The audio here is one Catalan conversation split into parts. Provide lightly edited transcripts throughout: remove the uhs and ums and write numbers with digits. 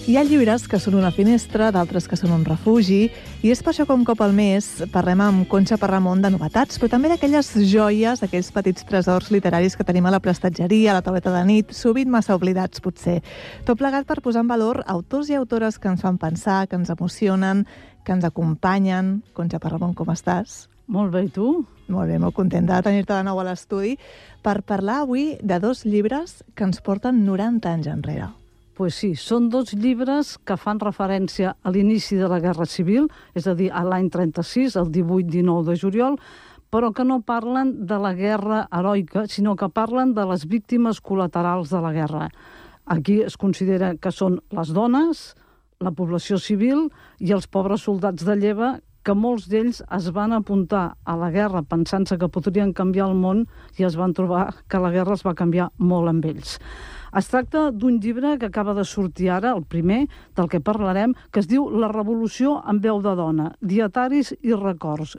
Hi ha llibres que són una finestra, d'altres que són un refugi, i és per això que un cop al mes parlem amb Conxa Parramon de novetats, però també d'aquelles joies, d'aquells petits tresors literaris que tenim a la prestatgeria, a la tauleta de nit, sovint massa oblidats, potser. Tot plegat per posar en valor autors i autores que ens fan pensar, que ens emocionen, que ens acompanyen. Conxa Parramon, com estàs? Molt bé, i tu? Molt bé, molt contenta de tenir-te de nou a l'estudi per parlar avui de 2 llibres que ens porten 90 anys enrere. Pues sí, són 2 llibres que fan referència a l'inici de la Guerra Civil, és a dir, a l'any 36, el 18-19 de juliol, però que no parlen de la guerra heroica, sinó que parlen de les víctimes col·laterals de la guerra. Aquí es considera que són les dones, la població civil i els pobres soldats de lleva, que molts d'ells es van apuntar a la guerra pensant-se que podrien canviar el món i es van trobar que la guerra es va canviar molt amb ells. Es tracta d'un llibre que acaba de sortir ara, el primer, del que parlarem, que es diu La revolució en veu de dona, dietaris i records,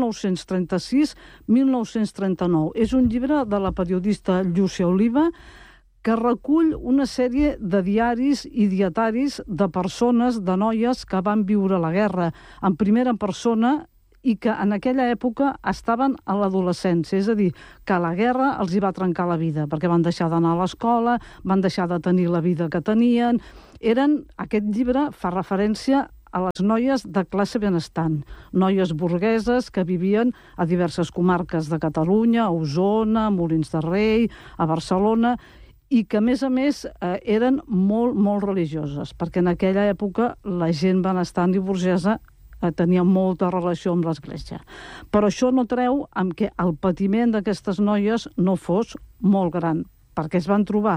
1936-1939. És un llibre de la periodista Llúcia Oliva, que recull una sèrie de diaris i dietaris de persones, de noies que van viure la guerra en primera persona i que en aquella època estaven a l'adolescència, és a dir, que la guerra els hi va trencar la vida, perquè van deixar d'anar a l'escola, van deixar de tenir la vida que tenien. Aquest llibre fa referència a les noies de classe benestant, noies burgueses que vivien a diverses comarques de Catalunya, a Osona, a Molins de Rei, a Barcelona, i que, a més, eren molt, molt religioses, perquè en aquella època la gent benestant i burgesa tenia molta relació amb l'Església. Però això no treu amb que el patiment d'aquestes noies no fos molt gran, perquè es van trobar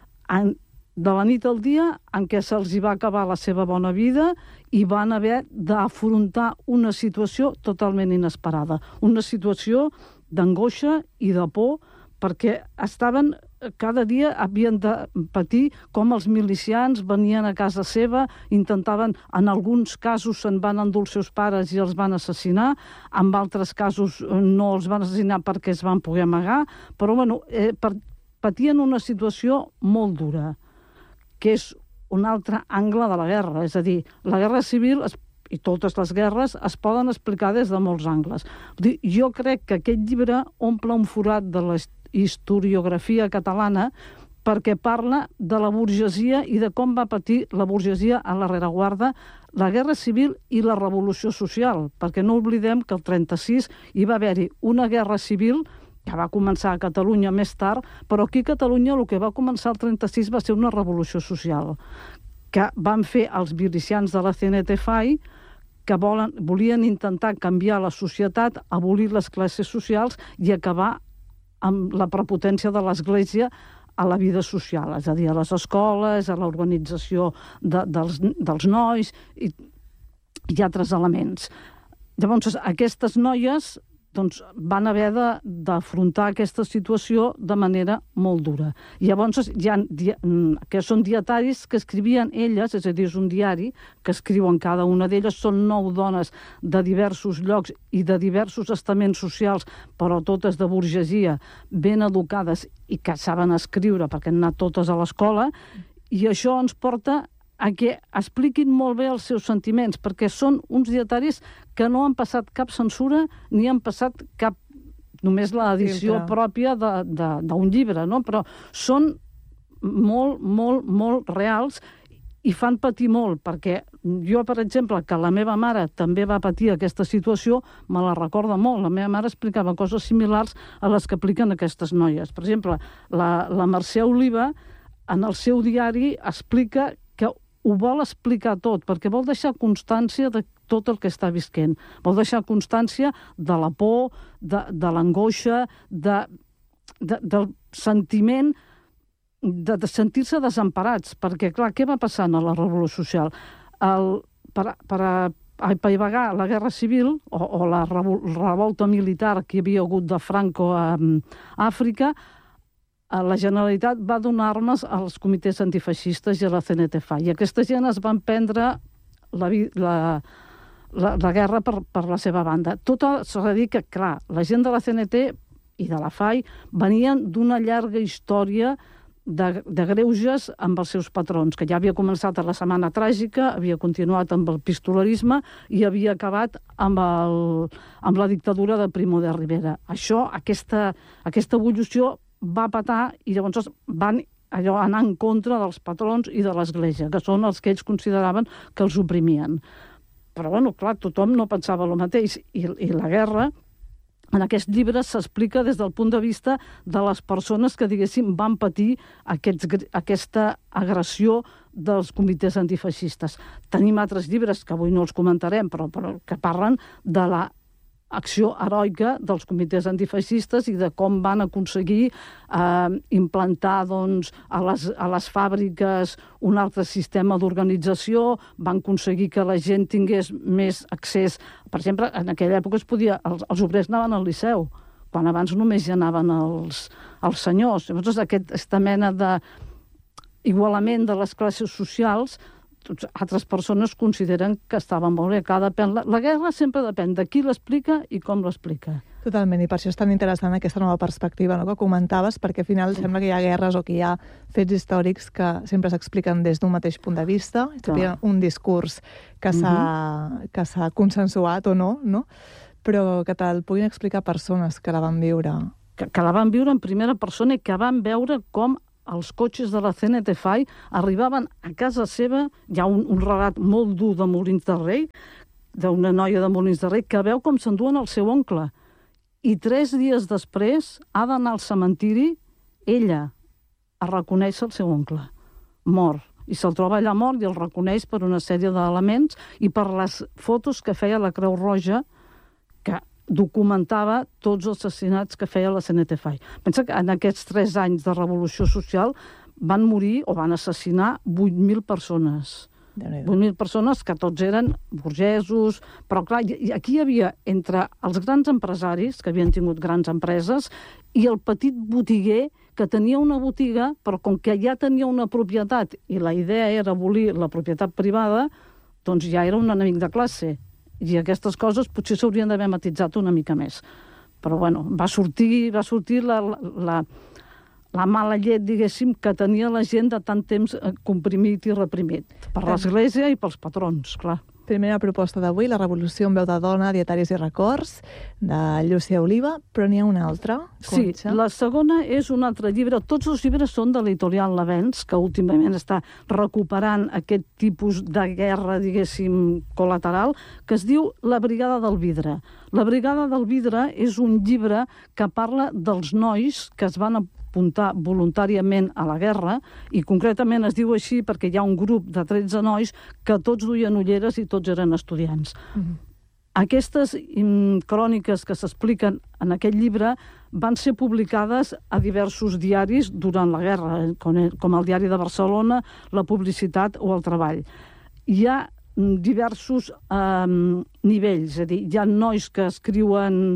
de la nit al dia en què se'ls va acabar la seva bona vida i van haver d'afrontar una situació totalment inesperada, una situació d'angoixa i de por, perquè cada dia havien de patir com els milicians venien a casa seva, intentaven, en alguns casos se'n van endur els seus pares i els van assassinar, en altres casos no els van assassinar perquè es van poder amagar, però patien una situació molt dura, que és un altre angle de la guerra, és a dir, la guerra civil i totes les guerres es poden explicar des de molts angles. Jo crec que aquest llibre omple un forat de la historiografia catalana perquè parla de la burgesia i de com va patir la burgesia a la rereguarda, la guerra civil i la revolució social, perquè no oblidem que el 36 hi va haver-hi una guerra civil que va començar a Catalunya més tard, però aquí a Catalunya el que va començar el 36 va ser una revolució social, que van fer els milicians de la CNT-FAI, que volien intentar canviar la societat, abolir les classes socials i acabar amb la prepotència de l'Església a la vida social, és a dir, a les escoles, a l'organització dels nois i altres elements. Llavors, aquestes noies van haver d'afrontar aquesta situació de manera molt dura. Llavors, que són dietaris que escrivien elles, és a dir, és un diari que escriuen cada una d'elles, són 9 dones de diversos llocs i de diversos estaments socials, però totes de burgesia, ben educades i que saben escriure perquè han anat totes a l'escola, i això ens porta a que expliquin molt bé els seus sentiments, perquè són uns dietaris que no han passat cap censura ni han passat cap, només l'edició pròpia d'un llibre, no? Però són molt, molt, molt reals i fan patir molt, perquè jo, per exemple, que la meva mare també va patir aquesta situació, me la recorda molt. La meva mare explicava coses similars a les que apliquen aquestes noies. Per exemple, la Mercè Oliva, en el seu diari, explica que ho vol explicar tot, perquè vol deixar constància de tot el que està visquent. Vol deixar constància de la por, de l'angoixa, del sentiment de sentir-se desemparats, perquè, clar, què va passant a la revolució social? Per apaivagar la guerra civil o la revolta militar que hi havia hagut de Franco a Àfrica, la Generalitat va donar armes als comitès antifeixistes i a la CNT-FAI. I aquesta gent es van prendre la guerra per la seva banda. S'ha de dir que, clar, la gent de la CNT i de la FAI venien d'una llarga història de greuges amb els seus patrons, que ja havia començat a la Setmana Tràgica, havia continuat amb el pistolerisme i havia acabat amb la dictadura de Primo de Rivera. Això, aquesta evolució va patar i llavors van anar en contra dels patrons i de l'Església, que són els que ells consideraven que els oprimien. Però, bueno, clar, tothom no pensava el mateix. I la guerra, en aquest llibre, s'explica des del punt de vista de les persones que, diguéssim, van patir aquesta agressió dels comitès antifeixistes. Tenim altres llibres, que avui no els comentarem, però que parlen de l'acció heroica dels comitès antifeixistes i de com van aconseguir implantar a les fàbriques un altre sistema d'organització, van aconseguir que la gent tingués més accés. Per exemple, en aquella època els obrers anaven al Liceu, quan abans només hi anaven els senyors. Llavors, aquesta mena d'igualament de les classes socials, altres persones consideren que estava molt bé. La guerra sempre depèn de qui l'explica i com l'explica. Totalment, i per això és tan interessant aquesta nova perspectiva, no?, que comentaves, perquè al final sembla que hi ha guerres o que hi ha fets històrics que sempre s'expliquen des d'un mateix punt de vista, hi ha un discurs que s'ha consensuat o no, però que te'l puguin explicar persones que la van viure. Que la van viure en primera persona i que van veure com els cotxes de la CNT-FAI arribaven a casa seva. Hi ha un relat molt dur de Molins de Rei, d'una noia de Molins de Rei, que veu com s'enduen el seu oncle. I 3 dies després ha d'anar al cementiri, ella, a reconèixer el seu oncle, mort. I se'l troba allà mort i el reconeix per una sèrie d'elements i per les fotos que feia la Creu Roja, que documentava tots els assassinats que feia la CNT-FAI. Pensa que en aquests 3 anys de revolució social van morir o van assassinar 8.000 persones. 8.000 persones que tots eren burgesos, però clar, aquí hi havia entre els grans empresaris, que havien tingut grans empreses, i el petit botiguer que tenia una botiga, però com que ja tenia una propietat i la idea era abolir la propietat privada, doncs ja era un enemic de classe. I aquestes coses potser s'haurien d'haver matitzat una mica més. Però, bueno, va sortir la mala llet, diguéssim, que tenia la gent de tant temps comprimit i reprimit. Per l'Església i pels patrons, clar. Primera proposta d'avui, La revolució en veu de dona, dietaris i records, de Llúcia Oliva, però n'hi ha una altra, Concha. Sí, la segona és un altre llibre. Tots els llibres són de l'editorial Lavens, que últimament està recuperant aquest tipus de guerra, diguéssim, col·lateral, que es diu La brigada del vidre. La brigada del vidre és un llibre que parla dels nois que es van apuntar voluntàriament a la guerra, i concretament es diu així perquè hi ha un grup de 13 nois que tots duien ulleres i tots eren estudiants. Aquestes cròniques que s'expliquen en aquest llibre van ser publicades a diversos diaris durant la guerra, com el Diari de Barcelona, La Publicitat o El Treball. Hi ha diversos nivells, és a dir, hi ha nois que escriuen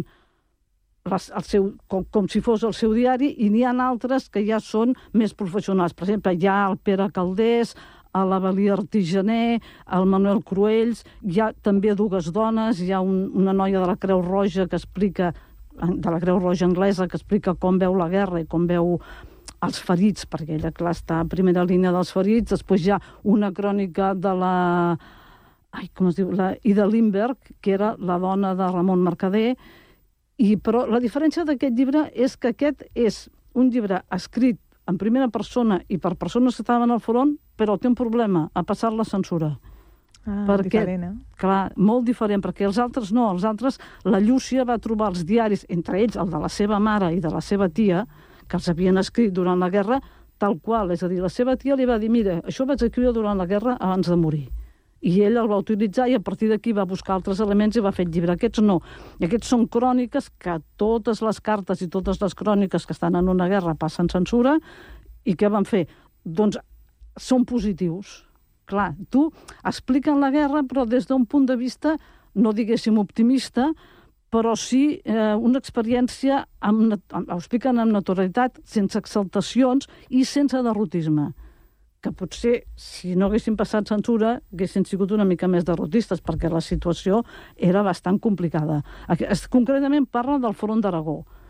com si fos el seu diari, i n'hi ha altres que ja són més professionals. Per exemple, hi ha el Pere Caldés, la Valia Artigener, el Manuel Cruells, hi ha també 2 dones, hi ha una noia de la Creu Roja que explica, de la Creu Roja anglesa, que explica com veu la guerra i com veu els ferits, perquè ella, clar, està a primera línia dels ferits. Després hi ha una crònica de la Ida Lindberg, que era la dona de Ramon Mercader. Però la diferència d'aquest llibre és que aquest és un llibre escrit en primera persona i per persones que estaven al front, però té un problema, ha passat la censura. Diferent, Clar, molt diferent, perquè els altres no. Els altres, la Llúcia va trobar els diaris, entre ells el de la seva mare i de la seva tia, que els havien escrit durant la guerra, tal qual. És a dir, la seva tia li va dir, mira, això vaig escriure durant la guerra abans de morir. I ell el va utilitzar i a partir d'aquí va buscar altres elements i va fer el llibre. Aquests no. I aquests són cròniques que totes les cartes i totes les cròniques que estan en una guerra passen censura. I què van fer? Doncs són positius. Clar, tu expliquen la guerra però des d'un punt de vista, no diguéssim optimista, però sí una experiència, ho expliquen amb naturalitat, sense exaltacions i sense derrotisme. Que potser, si no haguessin passat censura, haguessin sigut una mica més derrotistes, perquè la situació era bastant complicada. Concretament parla del Front d'Aragó,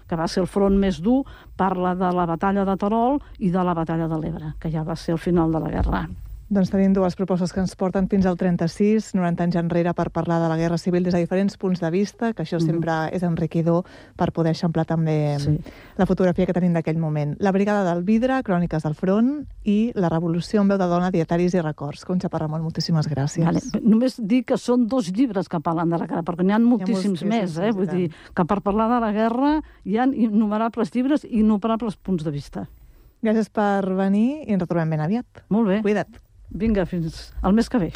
que va ser el front més dur, parla de la batalla de Terol i de la batalla de l'Ebre, que ja va ser el final de la guerra. Doncs tenim dues propostes que ens porten fins al 36, 90 anys enrere, per parlar de la Guerra Civil des de diferents punts de vista, que això sempre és enriquidor per poder eixamplar també la fotografia que tenim d'aquell moment. La Brigada del Vidre, Cròniques del Front, i La Revolució en veu de dona, dietaris i records. Conxa Parramon, moltíssimes gràcies. Vale. Només dir que són 2 llibres que parlen de la guerra, perquè n'hi ha moltíssims més. Vull dir que per parlar de la guerra hi ha innumerables llibres i innumerables punts de vista. Gràcies per venir i ens retrobem ben aviat. Molt bé. Cuida't. Vinga, fins al mes que ve.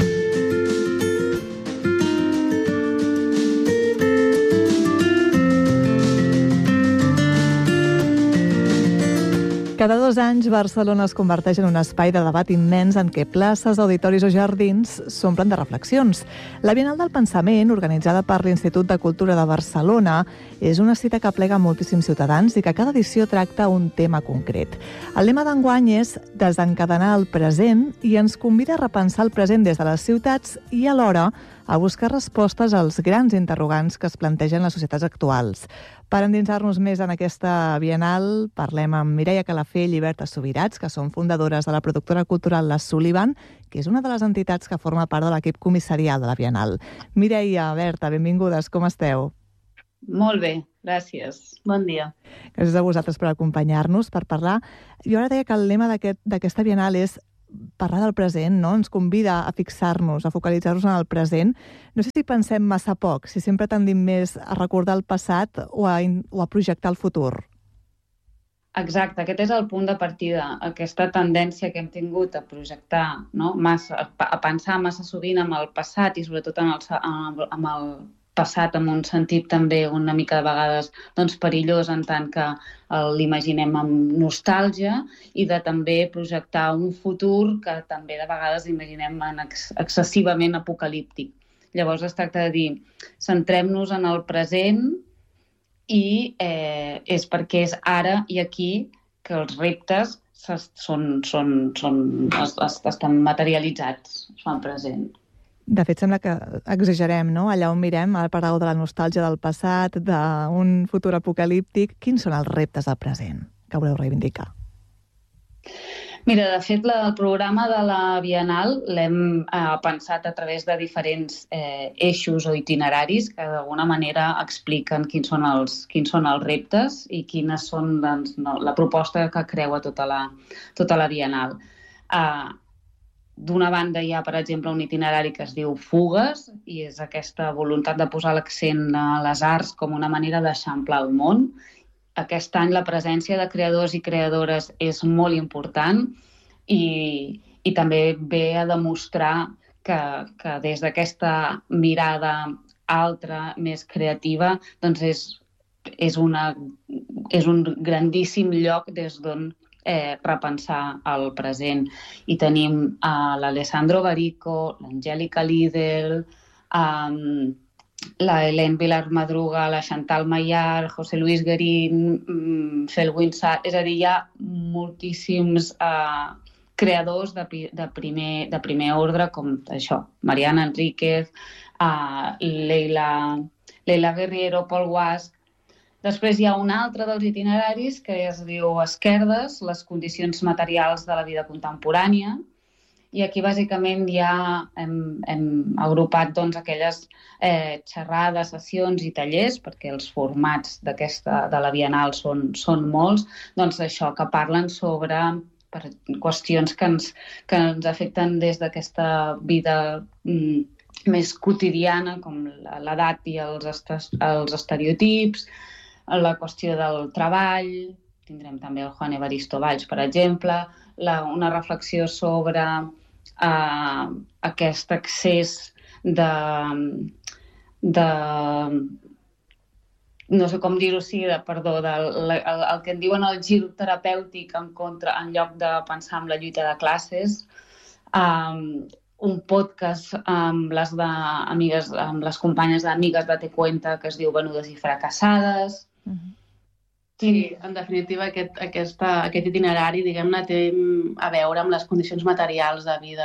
Cada 2 anys, Barcelona es converteix en un espai de debat immens en què places, auditoris o jardins s'omplen de reflexions. La Bienal del Pensament, organitzada per l'Institut de Cultura de Barcelona, és una cita que aplega moltíssims ciutadans i que cada edició tracta un tema concret. El lema d'enguany és desencadenar el present i ens convida a repensar el present des de les ciutats i alhora a buscar respostes als grans interrogants que es plantegen les societats actuals. Per endinsar-nos més en aquesta Bienal, parlem amb Mireia Calafell i Berta Subirats, que són fundadores de la productora cultural La Sullivan, que és una de les entitats que forma part de l'equip comissarial de la Bienal. Mireia, Berta, benvingudes, com esteu? Molt bé, gràcies. Bon dia. Gràcies a vosaltres per acompanyar-nos, per parlar. Jo ara deia que el lema d'aquesta Bienal és parlar del present, no? Ens convida a fixar-nos, a focalitzar-nos en el present. No sé si pensem massa poc, si sempre tendim més a recordar el passat o a projectar el futur. Exacte, aquest és el punt de partida, aquesta tendència que hem tingut a projectar, no? A pensar massa sovint en el passat i sobretot en el passat amb un sentit també una mica de vegades perillós en tant que l'imaginem amb nostàlgia i de també projectar un futur que també de vegades imaginem excessivament apocalíptic. Llavors es tracta de dir, centrem-nos en el present i és perquè és ara i aquí que els reptes estan materialitzats, es fan present. De fet, sembla que exagerem, no? Allà on mirem, al parador de la nostàlgia del passat, d'un futur apocalíptic. Quins són els reptes del present que voleu reivindicar? Mira, de fet, el programa de la Bienal l'hem pensat a través de diferents eixos o itineraris que d'alguna manera expliquen quins són els reptes i quines són la proposta que creua tota la Bienal. D'una banda hi ha, per exemple, un itinerari que es diu Fugues i és aquesta voluntat de posar l'accent a les arts com una manera d'eixamplar el món. Aquest any la presència de creadors i creadores és molt important i també ve a demostrar que des d'aquesta mirada altra, més creativa, doncs és un grandíssim lloc des d'on repensar el present. I tenim l'Alessandro Barico, l'Angélica Lidl, la Hélène Vilar-Madruga, la Chantal Maillard, José Luis Guerín, Felwine Sarr... És a dir, hi ha moltíssims creadors de primer ordre, com això, Mariana Enríquez, Leila Guerriero, Paul Guasch. Després hi ha un altre dels itineraris que es diu Esquerdes, les condicions materials de la vida contemporània. I aquí, bàsicament, hem agrupat aquelles xerrades, sessions i tallers, perquè els formats de la Bienal són molts, això, que parlen sobre qüestions que ens afecten des d'aquesta vida més quotidiana, com l'edat i els estereotips, la qüestió del treball, tindrem també el Juan Evaristo Valls, per exemple, una reflexió sobre aquest excés no sé com dir-ho, el que en diuen el gir terapèutic en lloc de pensar en la lluita de classes, un podcast amb les companyes d'Amigues Date Cuenta que es diu Venudes i fracassades. Sí, en definitiva aquest itinerari, diguem-ne, té a veure amb les condicions materials de vida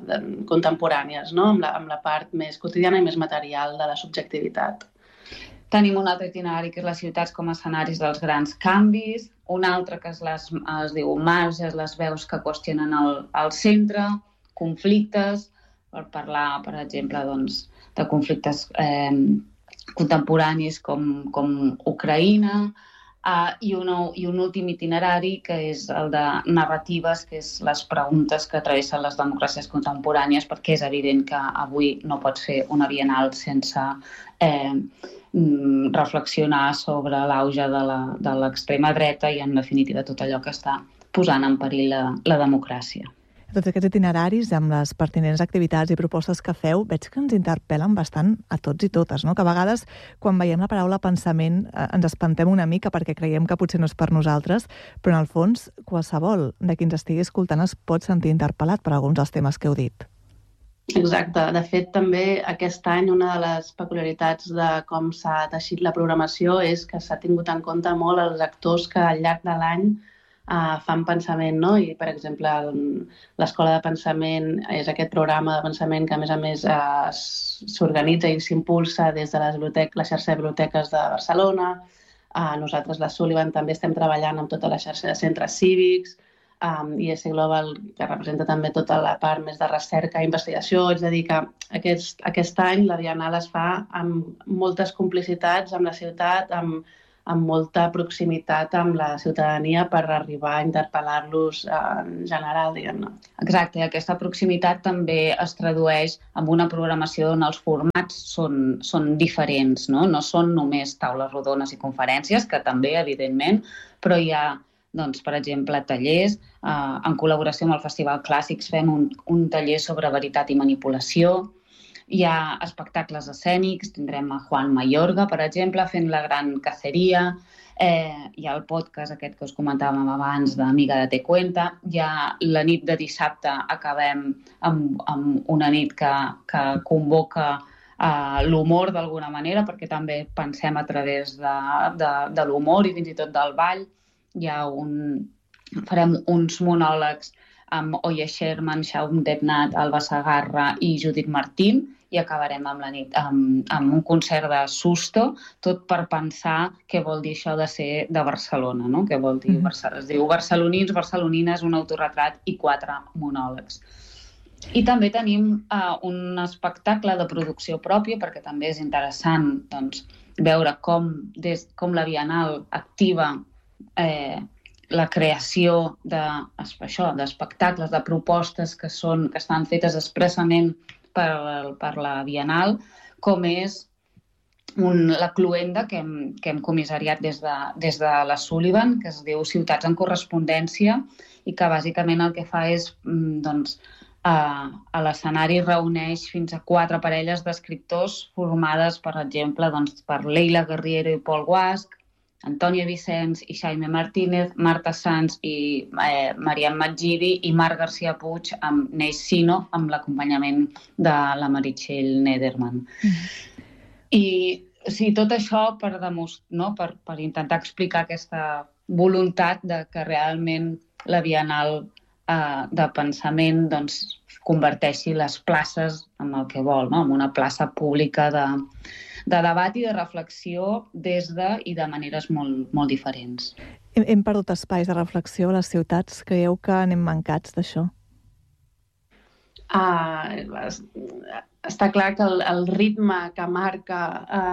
contemporànies, no? Amb la part més quotidiana i més material de la subjectivitat. Tenim un altre itinerari que és les ciutats com a escenaris dels grans canvis, un altre que es diu marges, les veus que qüestionen el centre, conflictes, per parlar, per exemple, doncs, de conflictes contemporanis com Ucraïna, i un últim itinerari que és el de narratives, que és les preguntes que travessen les democràcies contemporànies, perquè és evident que avui no pots fer una Bienal sense reflexionar sobre l'auge de l'extrema dreta i, en definitiva, tot allò que està posant en perill la democràcia. Tots aquests itineraris, amb les pertinents activitats i propostes que feu, veig que ens interpel·len bastant a tots i totes, no? Que a vegades, quan veiem la paraula pensament, ens espantem una mica perquè creiem que potser no és per nosaltres, però en el fons, qualsevol de qui ens estigui escoltant es pot sentir interpel·lat per alguns dels temes que heu dit. Exacte. De fet, també aquest any una de les peculiaritats de com s'ha teixit la programació és que s'ha tingut en compte molt els actors que al llarg de l'any fan pensament, no? I, per exemple, l'Escola de Pensament és aquest programa de pensament que, a més, s'organitza i s'impulsa des de la xarxa de biblioteques de Barcelona. Nosaltres, la Sullivan, també estem treballant amb tota la xarxa de centres cívics, i ES Global, que representa també tota la part més de recerca i investigació. És a dir, que aquest any la Bienal es fa amb moltes complicitats amb la ciutat, amb molta proximitat amb la ciutadania per arribar a interpel·lar-los en general, diguem-ne. Exacte, i aquesta proximitat també es tradueix en una programació on els formats són diferents, no? No són només taules rodones i conferències, que també, evidentment, però hi ha, doncs, per exemple, tallers. En col·laboració amb el Festival Clàssics fem un taller sobre veritat i manipulació. Hi ha espectacles escènics, tindrem a Juan Mayorga, per exemple, fent La gran caceria. Hi ha el podcast aquest que us comentàvem abans d'Amiga de Te Cuenta. Hi ha la nit de dissabte, acabem amb una nit que convoca l'humor d'alguna manera, perquè també pensem a través de l'humor i fins i tot del ball. Farem uns monòlegs amb Oye Sherman, Shaun Debnat, Alba Sagarra i Judit Martín, i acabarem amb la nit amb un concert de Susto, tot per pensar què vol dir això de ser de Barcelona, no? Què vol dir es diu Barcelonins, Barcelonines, un autorretrat i 4 monòlegs. I també tenim un espectacle de producció pròpia, perquè també és interessant, doncs, veure com la Bienal activa la creació d'espectacles, de propostes que estan fetes expressament per la Bienal, com és la cluenda que hem comissariat des de la Sullivan, que es diu Ciutats en correspondència, i que bàsicament el que fa és, doncs, a l'escenari reuneix fins a 4 parelles d'escriptors formades, per exemple, per Leila Guerriero i Pol Guasch, Antònia Vicens i Jaime Martínez, Marta Sanz i Mariam Magidi i Marc García Puig amb Neix Sino, amb l'acompanyament de la Meritxell Nederman. I tot això per intentar explicar aquesta voluntat de que realment la Bienal de pensament converteixi les places en el que vol, en una plaça pública de debat i de reflexió i de maneres molt diferents. Hem perdut espais de reflexió a les ciutats? Creieu que anem mancats d'això? Està clar que el ritme que marca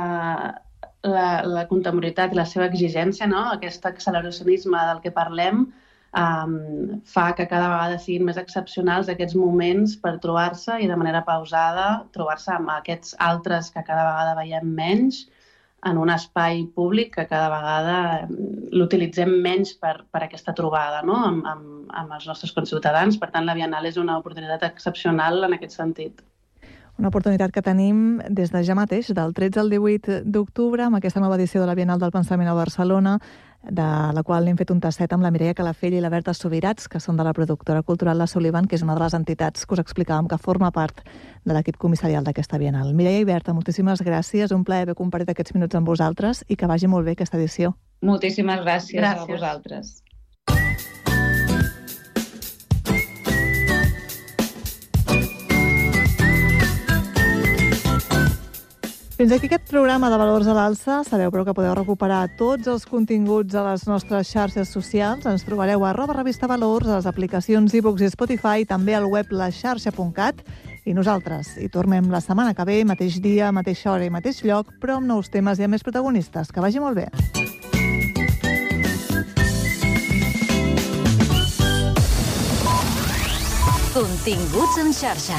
la contemporaneïtat i la seva exigència, aquest acceleracionisme del que parlem, fa que cada vegada siguin més excepcionals aquests moments per trobar-se i de manera pausada trobar-se amb aquests altres que cada vegada veiem menys en un espai públic que cada vegada l'utilitzem menys per aquesta trobada amb els nostres conciutadans. Per tant, la Bienal és una oportunitat excepcional en aquest sentit. Una oportunitat que tenim des de ja mateix, del 13 al 18 d'octubre, amb aquesta nova edició de la Bienal del Pensament a Barcelona, de la qual hem fet un tastet amb la Mireia Calafell i la Berta Subirats, que són de la productora cultural La Sullivan, que és una de les entitats que us explicàvem que forma part de l'equip comissarial d'aquesta Bienal. Mireia i Berta, moltíssimes gràcies, un plaer haver compartit aquests minuts amb vosaltres i que vagi molt bé aquesta edició. Moltíssimes gràcies a vosaltres. Fins aquí aquest programa de Valors a l'Alça. Sabeu, però, que podeu recuperar tots els continguts a les nostres xarxes socials. Ens trobareu a @revistavalors, a les aplicacions iVoox i Spotify, també al web laxarxa.cat. I nosaltres hi tornem la setmana que ve, mateix dia, mateixa hora i mateix lloc, però amb nous temes i amb més protagonistes. Que vagi molt bé. Continguts en xarxa.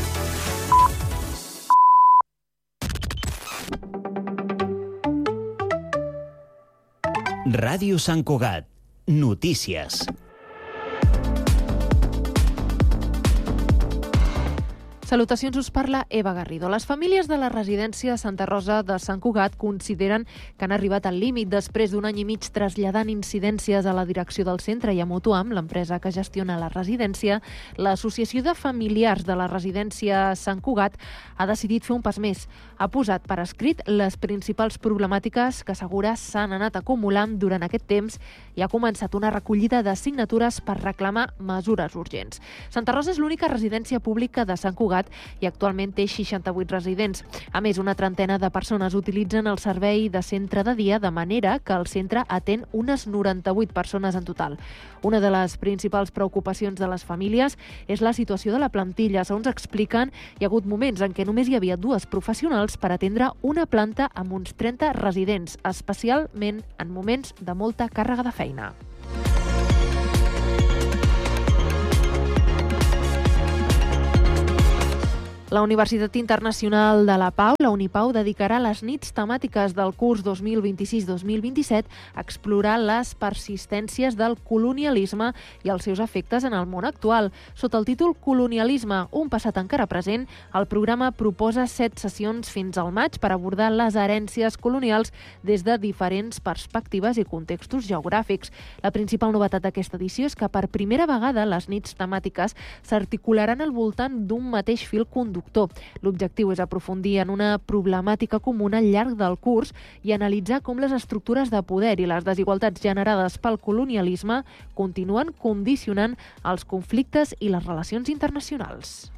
Ràdio Sant Cugat. Notícies. Salutacions, us parla Eva Garrido. Les famílies de la residència Santa Rosa de Sant Cugat consideren que han arribat al límit després d'un any i mig traslladant incidències a la direcció del centre i a Mutuam, l'empresa que gestiona la residència. L'Associació de Familiars de la residència Sant Cugat ha decidit fer un pas més. Ha posat per escrit les principals problemàtiques que assegura s'han anat acumulant durant aquest temps i ha començat una recollida de signatures per reclamar mesures urgents. Santa Rosa és l'única residència pública de Sant Cugat i actualment té 68 residents. A més, una trentena de persones utilitzen el servei de centre de dia, de manera que el centre atén unes 98 persones en total. Una de les principals preocupacions de les famílies és la situació de la plantilla. Segons expliquen, hi ha hagut moments en què només hi havia 2 professionals per atendre una planta amb uns 30 residents, especialment en moments de molta càrrega de feina. La Universitat Internacional de la Pau, la Unipau, dedicarà les nits temàtiques del curs 2026-2027 a explorar les persistències del colonialisme i els seus efectes en el món actual. Sota el títol Colonialisme, un passat encara present, el programa proposa 7 sessions fins al maig per abordar les herències colonials des de diferents perspectives i contextos geogràfics. La principal novetat d'aquesta edició és que per primera vegada les nits temàtiques s'articularan al voltant d'un mateix fil conductor. L'objectiu és aprofundir en una problemàtica comuna al llarg del curs i analitzar com les estructures de poder i les desigualtats generades pel colonialisme continuen condicionant els conflictes i les relacions internacionals.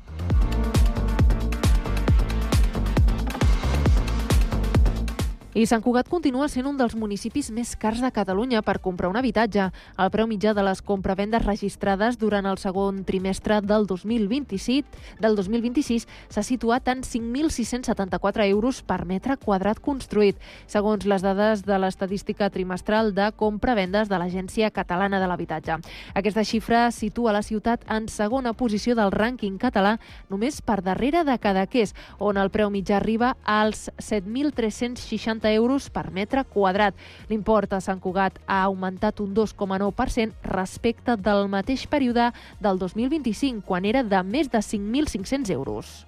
I Sant Cugat continua sent un dels municipis més cars de Catalunya per comprar un habitatge. El preu mitjà de les compravendes registrades durant el segon trimestre del 2026 s'ha situat en 5.674 euros per metre quadrat construït, segons les dades de l'estadística trimestral de compravendes de l'Agència Catalana de l'Habitatge. Aquesta xifra situa la ciutat en segona posició del rànquing català, només per darrere de Cadaqués, on el preu mitjà arriba als 7.360 euros per metre quadrat. L'import a Sant Cugat ha augmentat un 2,9% respecte del mateix període del 2025, quan era de més de 5.500 euros.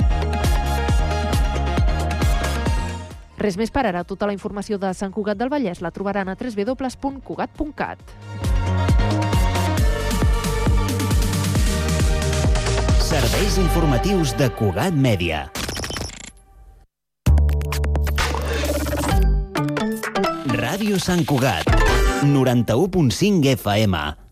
Res més per ara. Tota la informació de Sant Cugat del Vallès la trobaran a www.cugat.cat. Serveis informatius de Cugat Mèdia. Ràdio Sant Cugat, 91.5 FM.